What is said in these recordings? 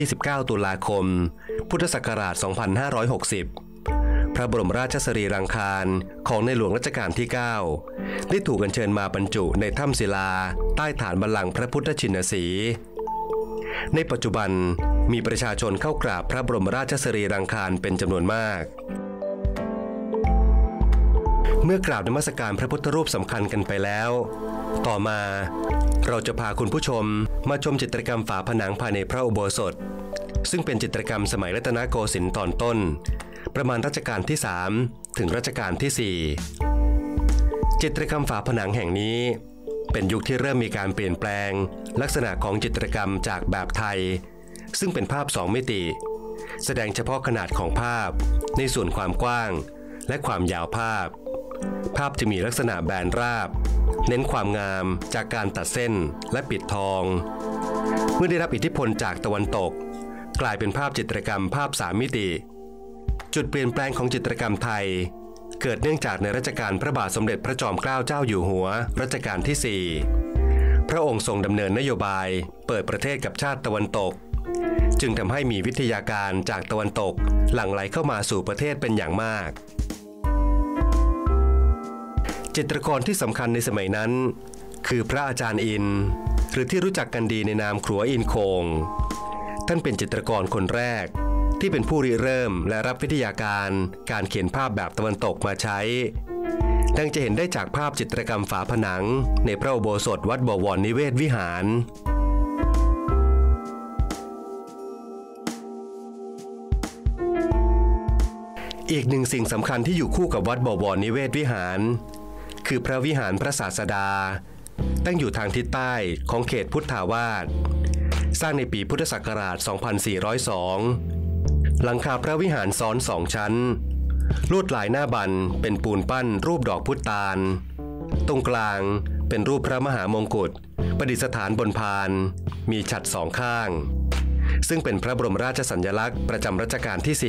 29 ตุลาคม พุทธศักราช 2560 พระบรมราชสรีรังคารของในหลวงรัชกาลที่ 9 ได้ถูกอัญเชิญมาบรรจุในถ้ำศิลาใต้ฐานบัลลังก์พระพุทธชินสีห์ในปัจจุบันมีประชาชนเข้ากราบพระบรมราชสรีรังคารเป็นจำนวนมากเมื่อกราบนมัสการพระพุทธรูปสำคัญกันไปแล้วต่อมาเราจะพาคุณผู้ชมมาชมจิตรกรรมฝาผนังภายในพระอุโบสถซึ่งเป็นจิตรกรรมสมัยรัตนโกสินทร์ตอนต้นประมาณรัชกาลที่ 3 ถึงรัชกาลที่ 4 จิตรกรรมฝาผนังแห่งนี้เป็นยุคที่เริ่มมีการเปลี่ยนแปลงลักษณะของจิตรกรรมจากแบบไทยซึ่งเป็นภาพ2มิติแสดงเฉพาะขนาดของภาพในส่วนความกว้างและความยาวภาพจะมีลักษณะแบนราบเน้นความงามจากการตัดเส้นและปิดทองเมื่อได้รับอิทธิพลจากตะวันตกกลายเป็นภาพจิตรกรรมภาพ3มิติจุดเปลี่ยนแปลงของจิตรกรรมไทยเกิดเนื่องจากในรัชกาลพระบาทสมเด็จพระจอมเกล้าเจ้าอยู่หัวรัชกาลที่ 4พระองค์ทรงดำเนินนโยบายเปิดประเทศกับชาติตะวันตกจึงทำให้มีวิทยาการจากตะวันตกหลั่งไหลเข้ามาสู่ประเทศเป็นอย่างมากจิตรกรที่สำคัญในสมัยนั้นคือพระอาจารย์อินหรือที่รู้จักกันดีในนามครัวอินโคงท่านเป็นจิตรกรคนแรกที่เป็นผู้ริเริ่มและรับวิทยาการเขียนภาพแบบตะวันตกมาใช้ดังจะเห็นได้จากภาพจิตรกรรมฝาผนังในพระอุโบสถวัดบวรนิเวศวิหารอีกหนึ่งสิ่งสำคัญที่อยู่คู่กับวัดบวรนิเวศวิหารคือพระวิหารพระศาสดาตั้งอยู่ทางทิศใต้ของเขตพุทธาวาสสร้างในปีพุทธศักราช 2402 หลังคาพระวิหารซ้อน2 ชั้นลวดลายหน้าบันเป็นปูนปั้นรูปดอกพุตาลตรงกลางเป็นรูปพระมหามงกุฎประดิษฐานบนพานมีฉัตร2 ข้างซึ่งเป็นพระบรมราชสัญลักษณ์ประจำรัชกาลที่ 4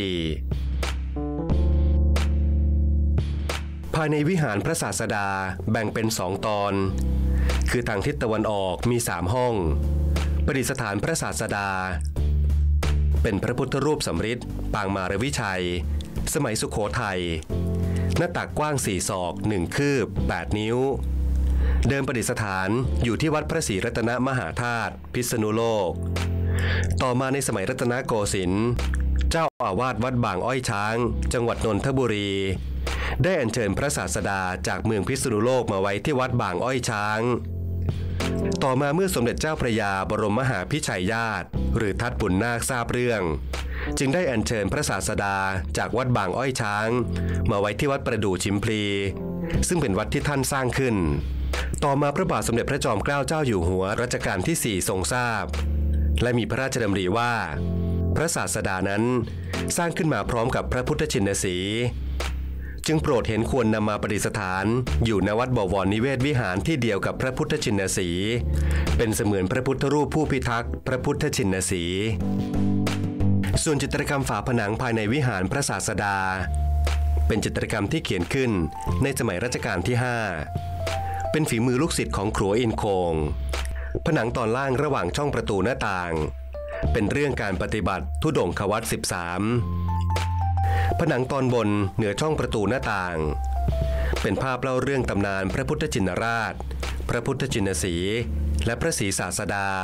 ภายในวิหารพระศาสดาแบ่งเป็น2 ตอนคือทางทิศตะวันออกมี3 ห้องประดิษฐานพระศาสดาเป็นพระพุทธรูปสำริดปางมารวิชัยสมัยสุโขทัยหน้าตักกว้าง4 ศอก1 คืบ8 นิ้วเดิมประดิษฐานอยู่ที่วัดพระศรีรัตนมหาธาตุพิษณุโลกต่อมาในสมัยรัตนโกสินทร์เจ้าอาวาสวัดบางอ้อยช้างจังหวัดนนทบุรีได้อัญเชิญพระศาสดาจากเมืองพิษณุโลกมาไว้ที่วัดบางอ้อยช้างต่อมาเมื่อสมเด็จเจ้าพระยาบรมมหาพิชัยญาติหรือทัตบุญนาคทราบเรื่องจึงได้อัญเชิญพระศาสดาจากวัดบางอ้อยช้างมาไว้ที่วัดประดู่ชิมพลีซึ่งเป็นวัดที่ท่านสร้างขึ้นต่อมาพระบาทสมเด็จพระจอมเกล้าเจ้าอยู่หัวรัชกาลที่ 4ทรงทราบและมีพระราชดำริว่าพระศาสดานั้นสร้างขึ้นมาพร้อมกับพระพุทธชินสีห์จึงโปรดเห็นควรนำมาประดิษฐานอยู่ณวัดบวรนิเวศวิหารที่เดียวกับพระพุทธชินสีห์เป็นเสมือนพระพุทธรูปผู้พิทักษ์พระพุทธชินสีห์ส่วนจิตรกรรมฝาผนังภายในวิหารพระศาสดาเป็นจิตรกรรมที่เขียนขึ้นในสมัยรัชกาลที่ 5เป็นฝีมือลูกศิษย์ของครัวอินโคงผนังตอนล่างระหว่างช่องประตูหน้าต่างเป็นเรื่องการปฏิบัติธุดงควัตร13ผนังตอนบนเหนือช่องประตูหน้าต่างเป็นภาพเล่าเรื่องตำนานพระพุทธชินราชพระพุทธชินสีห์และพระศรีศาสดา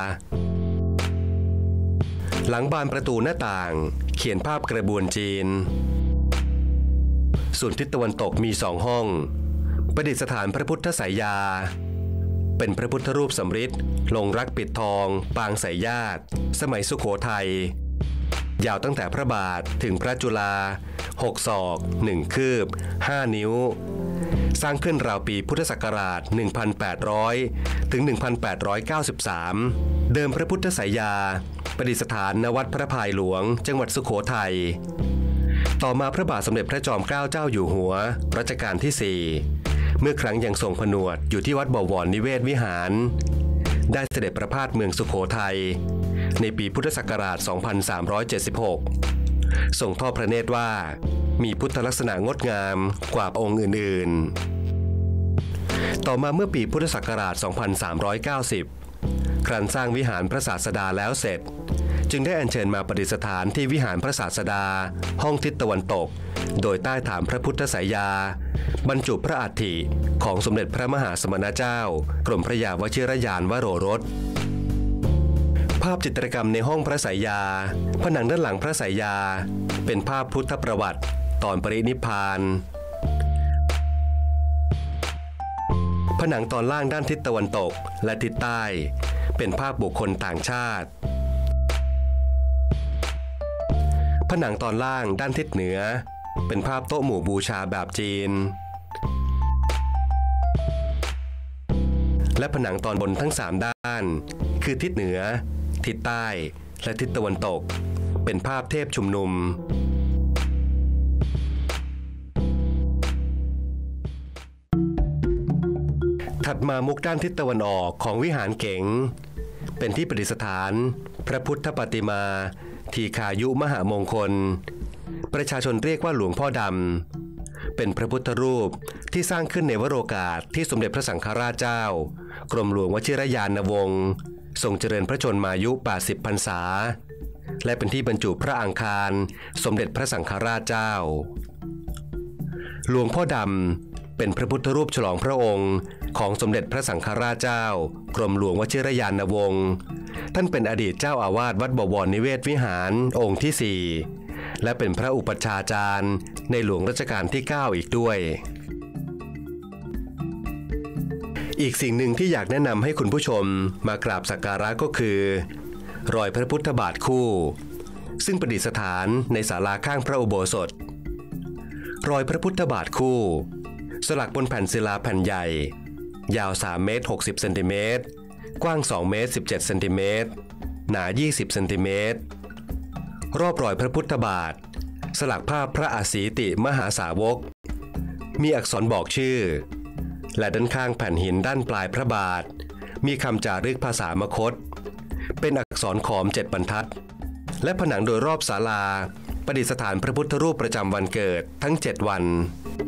หลังบานประตูหน้าต่างเขียนภาพกระบวนจีนส่วนทิศตะวันตกมี2 ห้องประดิษฐานพระพุทธไสยาเป็นพระพุทธรูปสำริดลงรักปิดทองปางไสยญาติสมัยสุโขทัยยาวตั้งแต่พระบาทถึงพระจุฬา6 ศอก1 คืบ5 นิ้วสร้างขึ้นราวปีพุทธศักราช 1800 ถึง 1893 เดิมพระพุทธไสยาประดิษฐานณวัดพระพายหลวงจังหวัดสุโขทัยต่อมาพระบาทสมเด็จพระจอมเกล้าเจ้าอยู่หัวรัชกาลที่ 4เมื่อครั้งยังทรงผนวดอยู่ที่วัดบวรนิเวศวิหารได้เสด็จประพาสเมืองสุโขทัยในปีพุทธศักราช 2376 ทรงทอดพระเนตรว่ามีพุทธลักษณะงดงามกว่าองค์อื่นๆต่อมาเมื่อปีพุทธศักราช 2390 ครั้นสร้างวิหารพระศาสดาแล้วเสร็จจึงได้อัญเชิญมาประดิษฐานที่วิหารพระศาสดาห้องทิศตะวันตกโดยใต้ฐานพระพุทธไสยาบรรจุพระอัฐิของสมเด็จพระมหาสมณเจ้ากรมพระยาวชิรยานวโรรสภาพจิตรกรรมในห้องพระไสยาผนังด้านหลังพระไสยาเป็นภาพพุทธประวัติตอนปรินิพพานผนังตอนล่างด้านทิศตะวันตกและทิศใต้เป็นภาพบุคคลต่างชาติผนังตอนล่างด้านทิศเหนือเป็นภาพโต๊ะหมู่บูชาแบบจีนและผนังตอนบนทั้ง3ด้านคือทิศเหนือทิศใต้และทิศตะวันตกเป็นภาพเทพชุมนุมถัดมามุกด้านทิศตะวันออกของวิหารเก๋งเป็นที่ประดิษฐานพระพุทธปฏิมาทีฆายุมหามงคลประชาชนเรียกว่าหลวงพ่อดำเป็นพระพุทธรูปที่สร้างขึ้นในวโรกาสที่สมเด็จพระสังฆราชเจ้ากรมหลวงวชิรยานวงศ์ทรงเจริญพระชนมายุ80พรรษาและเป็นที่บรรจุพระอังคารสมเด็จพระสังฆราชเจ้าหลวงพ่อดำเป็นพระพุทธรูปฉลองพระองค์ของสมเด็จพระสังฆราชเจ้ากรมหลวงวชิรยานวงศ์ท่านเป็นอดีตเจ้าอาวาสวัดบวรนิเวศวิหารองค์ที่4และเป็นพระอุปัชฌาจารย์ในหลวงรัชกาลที่9อีกด้วยอีกสิ่งหนึ่งที่อยากแนะนำให้คุณผู้ชมมากราบสักการะก็คือรอยพระพุทธบาทคู่ซึ่งประดิษฐานในศาลาข้างพระอุโบสถรอยพระพุทธบาทคู่สลักบนแผ่นศิลาแผ่นใหญ่ยาว3เมตร60เซนติเมตรกว้าง2เมตร17เซนติเมตรหนา20เซนติเมตรรอบรอยพระพุทธบาทสลักภาพพระอาสีติมหาสาวกมีอักษรบอกชื่อและด้านข้างแผ่นหินด้านปลายพระบาทมีคำจารึกภาษามคธเป็นอักษรขอม7บรรทัดและผนังโดยรอบศาลาประดิษฐานพระพุทธรูปประจำวันเกิดทั้ง7วัน